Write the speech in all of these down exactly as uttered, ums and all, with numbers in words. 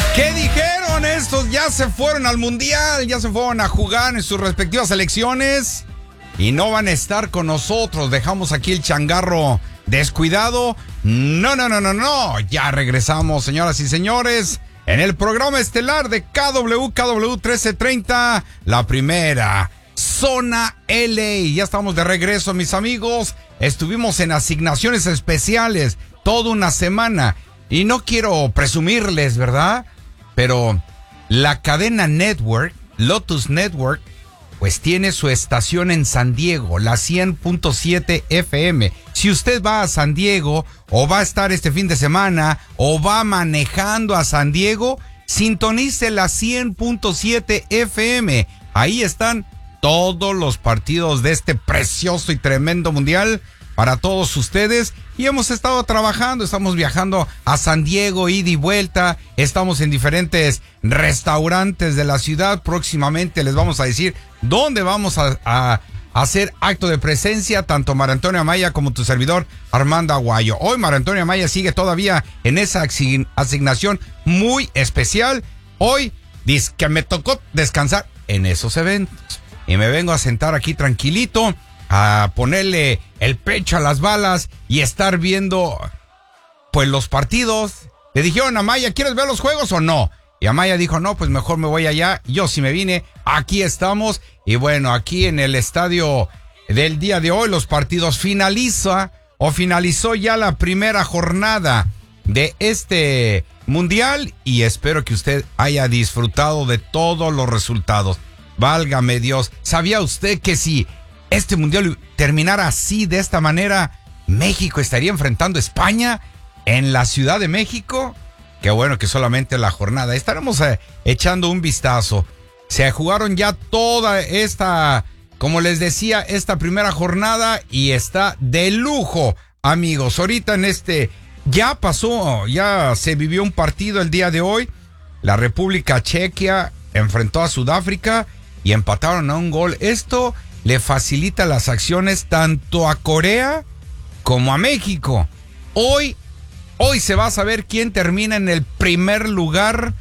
¿Qué dijeron estos? Ya se fueron al mundial, ya se fueron a jugar en sus respectivas selecciones y no van a estar con nosotros. Dejamos aquí el changarro descuidado. No, no, no, no, no. Ya regresamos, señoras y señores, en el programa estelar de K W K W trece treinta, la primera Zona L A. Ya estamos de regreso, mis amigos. Estuvimos en asignaciones especiales toda una semana y no quiero presumirles, ¿verdad? Pero la cadena Network, Lotus Network, pues tiene su estación en San Diego, la cien punto siete F M. Si usted va a San Diego o va a estar este fin de semana o va manejando a San Diego, sintonice la cien punto siete F M. Ahí están todos los partidos de este precioso y tremendo mundial para todos ustedes. Y hemos estado trabajando, estamos viajando a San Diego, ida y vuelta, estamos en diferentes restaurantes de la ciudad. Próximamente les vamos a decir dónde vamos a, a hacer acto de presencia, tanto María Antonia Amaya como tu servidor Armando Aguayo. Hoy María Antonia Amaya sigue todavía en esa asignación muy especial. Hoy dice que me tocó descansar en esos eventos y me vengo a sentar aquí tranquilito, a ponerle el pecho a las balas y estar viendo pues los partidos. Le dijeron a Amaya, ¿quieres ver los juegos o no? Y Amaya dijo, no, pues mejor me voy allá. Yo sí me vine, aquí estamos. Y bueno, aquí en el estadio del día de hoy, los partidos finaliza o finalizó ya la primera jornada de este mundial y espero que usted haya disfrutado de todos los resultados. Válgame Dios, ¿sabía usted que si este mundial terminara así, de esta manera, México estaría enfrentando a España en la Ciudad de México? Qué bueno que solamente la jornada. Estaremos eh, echando un vistazo. Se jugaron ya toda esta, como les decía, esta primera jornada y está de lujo, amigos. Ahorita en este, ya pasó, ya se vivió un partido el día de hoy. La República Checa enfrentó a Sudáfrica y empataron a un gol. Esto le facilita las acciones tanto a Corea como a México. Hoy, hoy se va a saber quién termina en el primer lugar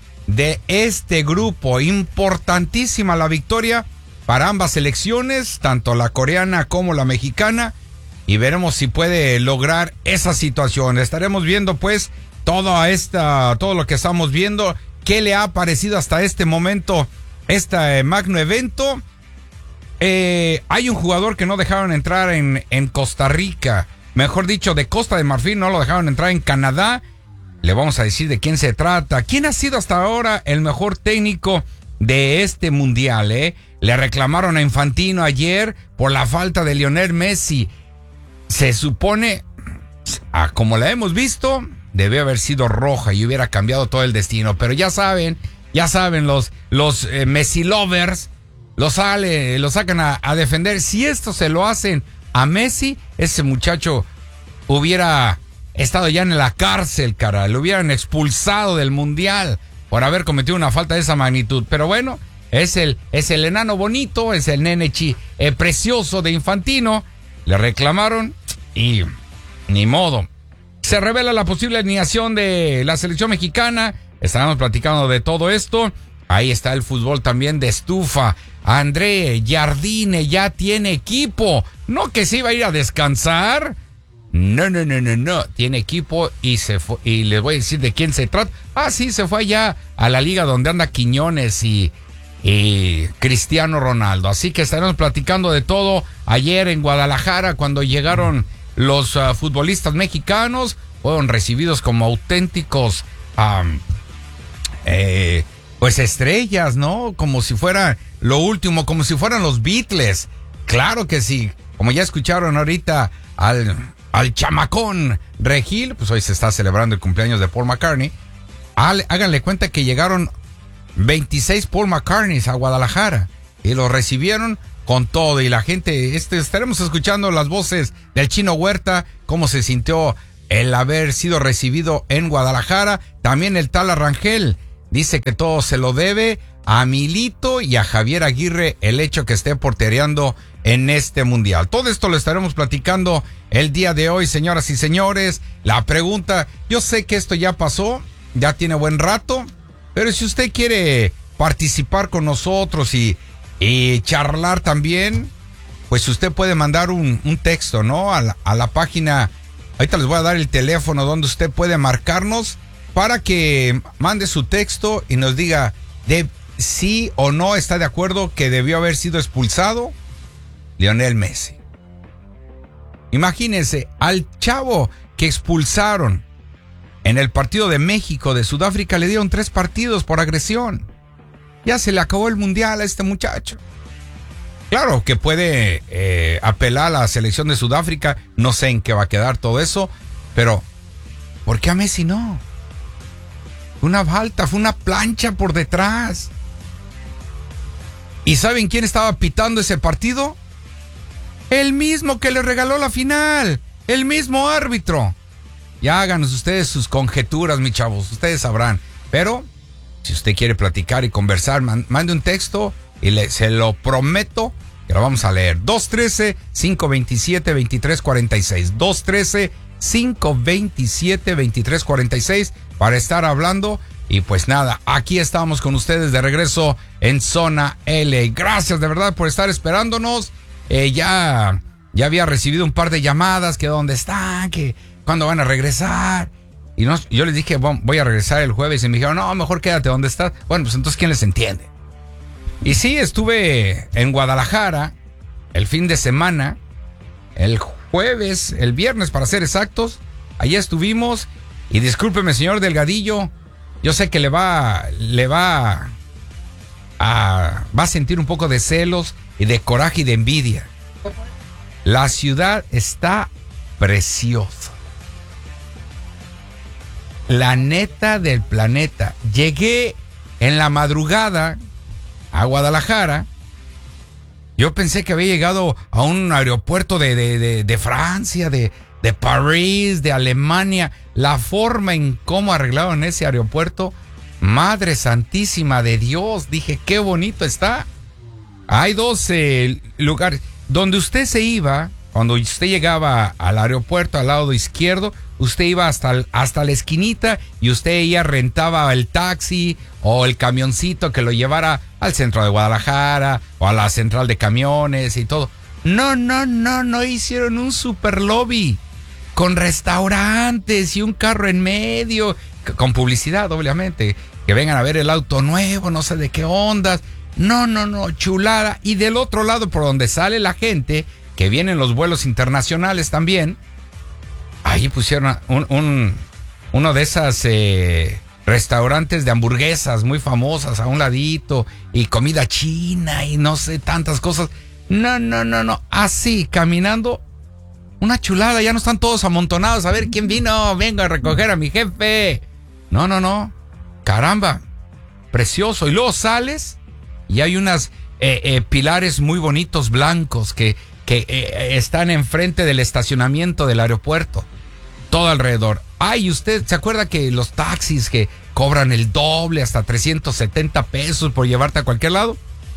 de este grupo. Importantísima la victoria para ambas selecciones, tanto la coreana como la mexicana, y veremos si puede lograr esa situación. Estaremos viendo pues toda esta, todo lo que estamos viendo, qué le ha parecido hasta este momento este magno evento. Eh, hay un jugador que no dejaron entrar en, en Costa Rica, mejor dicho, de Costa de Marfil, no lo dejaron entrar en Canadá. Le vamos a decir de quién se trata. ¿Quién ha sido hasta ahora el mejor técnico de este mundial? Eh? Le reclamaron a Infantino ayer por la falta de Lionel Messi. Se supone, ah, como la hemos visto, debe haber sido roja y hubiera cambiado todo el destino. Pero ya saben, ya saben los, los eh, Messi lovers, Lo, sale, lo sacan a, a defender. Si esto se lo hacen a Messi, ese muchacho hubiera estado ya en la cárcel, cara. Lo hubieran expulsado del mundial por haber cometido una falta de esa magnitud. Pero bueno, es el, es el enano bonito, es el nene chi, eh, precioso de Infantino. Le reclamaron y ni modo. Se revela la posible alineación de la selección mexicana. Estábamos platicando de todo esto. Ahí está el fútbol también de estufa. André Jardine ya tiene equipo. No que se iba a ir a descansar. No, no, no, no, no. Tiene equipo y se fue. Y les voy a decir de quién se trata. Ah, sí, se fue allá a la liga donde anda Quiñones y, y Cristiano Ronaldo. Así que estaremos platicando de todo. Ayer en Guadalajara, cuando llegaron los uh, futbolistas mexicanos, fueron recibidos como auténticos um, eh, pues estrellas, ¿no? Como si fuera lo último, como si fueran los Beatles. Claro que sí. Como ya escucharon ahorita al, al chamacón Regil, pues hoy se está celebrando el cumpleaños de Paul McCartney. Al, háganle cuenta que llegaron veintiséis Paul McCartneys a Guadalajara y los recibieron con todo. Y la gente, este, estaremos escuchando las voces del Chino Huerta, cómo se sintió el haber sido recibido en Guadalajara. También el Tala Rangel dice que todo se lo debe a Milito y a Javier Aguirre el hecho que esté portereando en este mundial. Todo esto lo estaremos platicando el día de hoy, señoras y señores. La pregunta, yo sé que esto ya pasó, ya tiene buen rato, Pero si usted quiere participar con nosotros y, y charlar también, pues usted puede mandar un, un texto, ¿no? A la, a la página, ahorita les voy a dar el teléfono donde usted puede marcarnos para que mande su texto y nos diga de sí o no está de acuerdo que debió haber sido expulsado Lionel Messi. Imagínense, al chavo que expulsaron en el partido de México de Sudáfrica le dieron tres partidos por agresión. Ya se le acabó el mundial a este muchacho. Claro que puede eh, apelar a la selección de Sudáfrica, no sé en qué va a quedar todo eso, pero ¿por qué a Messi no? Fue una falta, fue una plancha por detrás. ¿Y saben quién estaba pitando ese partido? El mismo que le regaló la final, el mismo árbitro. Ya háganos ustedes sus conjeturas, mis chavos, ustedes sabrán. Pero si usted quiere platicar y conversar, mande un texto y le, se lo prometo que lo vamos a leer. dos uno tres, cinco dos siete, dos tres cuatro seis. dos uno tres, cinco dos siete, dos tres cuatro seis para estar hablando. Y pues nada, aquí estamos con ustedes de regreso en Zona L. Gracias de verdad por estar esperándonos. Eh, ya, ya había recibido un par de llamadas, que dónde están, que cuándo van a regresar. Y no, yo les dije, bueno, voy a regresar el jueves. Y me dijeron, no, mejor quédate donde estás. Bueno, pues entonces, ¿quién les entiende? Y sí, estuve en Guadalajara el fin de semana, el jueves, el viernes para ser exactos. Allí estuvimos. Y discúlpeme, señor Delgadillo, yo sé que le va, le va a, va a sentir un poco de celos y de coraje y de envidia. La ciudad está preciosa. La neta del planeta. Llegué en la madrugada a Guadalajara. Yo pensé que había llegado a un aeropuerto de, de, de, de Francia, de, de París, de Alemania. La forma en cómo arreglaron ese aeropuerto, Madre Santísima de Dios, dije, qué bonito está. Hay dos eh, lugares donde usted se iba, cuando usted llegaba al aeropuerto al lado izquierdo, usted iba hasta, el, hasta la esquinita y usted ya rentaba el taxi o el camioncito que lo llevara al centro de Guadalajara o a la central de camiones y todo. No, no, no, no hicieron un super lobby con restaurantes y un carro en medio, con publicidad obviamente, que vengan a ver el auto nuevo, no sé de qué ondas. No, no, no, chulada. Y del otro lado, por donde sale la gente, que vienen los vuelos internacionales también, ahí pusieron un, un, uno de esas eh, restaurantes de hamburguesas muy famosas a un ladito, y comida china y no sé, tantas cosas. No, no, no, no, así, caminando, una chulada, ya no están todos amontonados, a ver quién vino, vengo a recoger a mi jefe. No, no, no, caramba, precioso. Y luego sales y hay unas eh, eh, pilares muy bonitos blancos que, que eh, están enfrente del estacionamiento del aeropuerto. Todo alrededor. Ay, ¿usted se acuerda que los taxis que cobran el doble, hasta trescientos setenta pesos por llevarte a cualquier lado?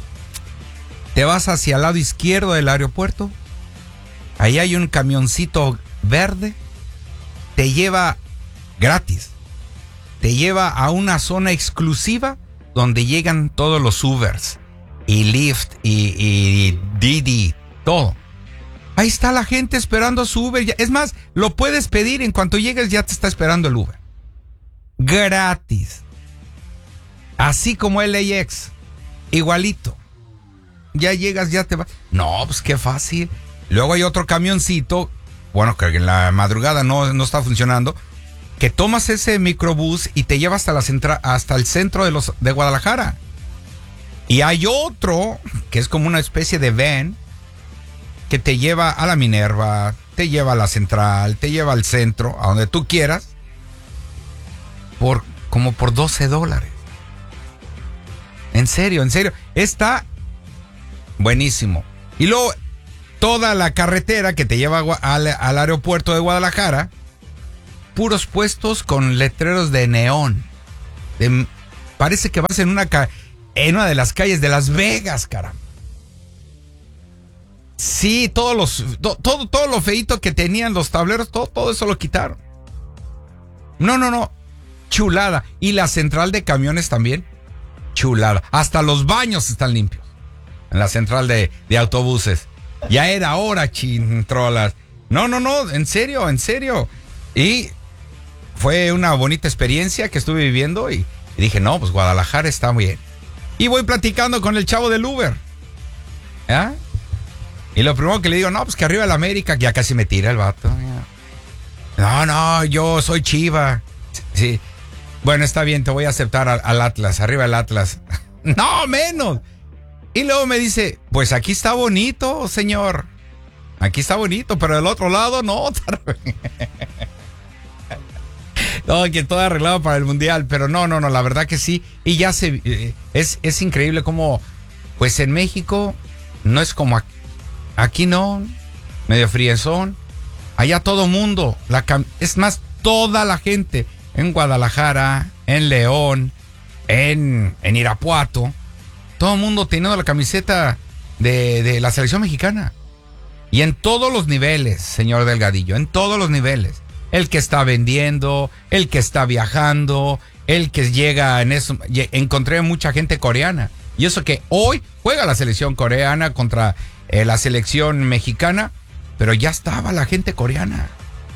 Te vas hacia el lado izquierdo del aeropuerto. Ahí hay un camioncito verde. Te lleva gratis. Te lleva a una zona exclusiva donde llegan todos los Ubers y Lyft y, y Didi, todo. Ahí está la gente esperando su Uber. Es más, lo puedes pedir, en cuanto llegues ya te está esperando el Uber. Gratis. Así como el L A X. Igualito. Ya llegas, ya te vas. No, pues qué fácil. Luego hay otro camioncito, bueno, que en la madrugada no, no está funcionando, que tomas ese microbús y te lleva hasta, la centra, hasta el centro de, los, de Guadalajara. Y hay otro, que es como una especie de van, que te lleva a la Minerva, te lleva a la central, te lleva al centro, a donde tú quieras, por como por doce dólares. En serio, en serio. Está buenísimo. Y luego, toda la carretera que te lleva al, al aeropuerto de Guadalajara, puros puestos con letreros de neón. De, parece que vas en una, en una de las calles de Las Vegas, caramba. Sí, todos los, to, todo, todo lo feíto que tenían los tableros, todo, todo eso lo quitaron. No, no, no. chulada. Y la central de camiones también, chulada. Hasta los baños están limpios en la central de, de autobuses. Ya era hora, chintrolas. No, no, no, en serio, en serio. Y fue una bonita experiencia que estuve viviendo y, y dije, no, pues Guadalajara está bien. Y voy platicando con el chavo del Uber. ¿Ya? Y lo primero que le digo, no, pues que arriba el América, que ya casi me tira el vato. No, no, yo soy Chiva. Sí. Bueno, está bien, te voy a aceptar al, al Atlas, arriba el Atlas. No, menos. Y luego me dice, pues aquí está bonito, señor. Aquí está bonito, pero del otro lado no. No, que todo arreglado para el Mundial, pero no, no, no, la verdad que sí. Y ya se, eh, es, es increíble cómo, pues en México no es como aquí, aquí no, medio friezón. Allá todo mundo, la, es más, toda la gente en Guadalajara, en León, en, en Irapuato, todo el mundo teniendo la camiseta de, de la selección mexicana. Y en todos los niveles, señor Delgadillo, en todos los niveles. El que está vendiendo, el que está viajando, el que llega en eso. Encontré mucha gente coreana. Y eso que hoy juega la selección coreana contra eh, la selección mexicana, pero ya estaba la gente coreana.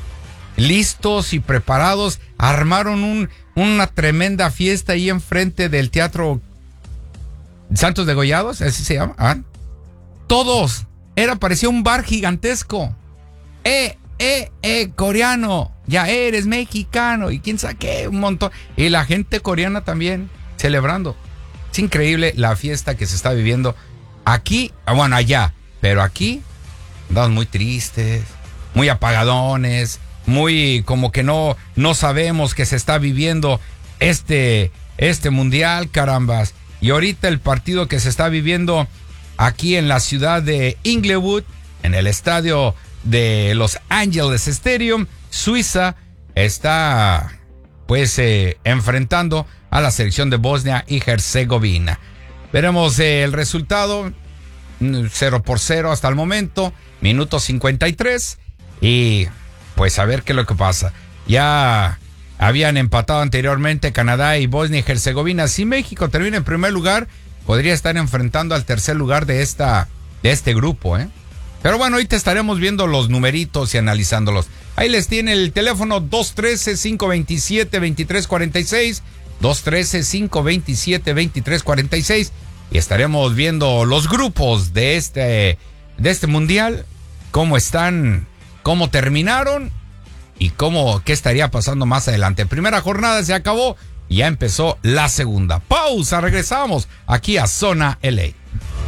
Listos y preparados, armaron un, una tremenda fiesta ahí enfrente del Teatro Santos Degollados, así se llama. ¿Ah? Todos. Era, parecía un bar gigantesco. Eh, eh, eh, coreano, ya eres mexicano y quién sabe qué, un montón. Y la gente coreana también celebrando. Es increíble la fiesta que se está viviendo aquí, bueno, allá, pero aquí andamos muy tristes, muy apagadones, muy como que no, no sabemos que se está viviendo este, este mundial, carambas. Y ahorita el partido que se está viviendo aquí en la ciudad de Inglewood, en el estadio de Los Angeles Stadium, Suiza, está pues eh, enfrentando a la selección de Bosnia y Herzegovina. Veremos eh, el resultado, cero por cero hasta el momento, minuto cincuenta y tres, y pues a ver qué es lo que pasa. Ya habían empatado anteriormente Canadá y Bosnia y Herzegovina. Si México termina en primer lugar, podría estar enfrentando al tercer lugar de, esta, de este grupo, ¿eh? Pero bueno, hoy te estaremos viendo los numeritos y analizándolos. Ahí les tiene el teléfono dos uno tres, cinco dos siete, dos tres cuatro seis, dos uno tres, cinco dos siete, dos tres cuatro seis, y estaremos viendo los grupos de este, de este mundial, cómo están, cómo terminaron y cómo, qué estaría pasando más adelante. Primera jornada se acabó y ya empezó la segunda. Pausa, regresamos aquí a Zona L A.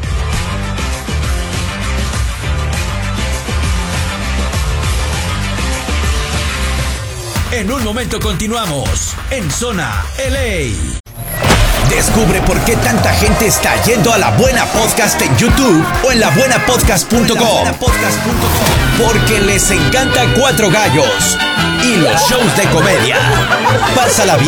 En un momento continuamos en Zona L A. Descubre por qué tanta gente está yendo a La Buena Podcast en YouTube o en la buena podcast punto com. Porque les encanta Cuatro Gallos y los shows de comedia. Pásala bien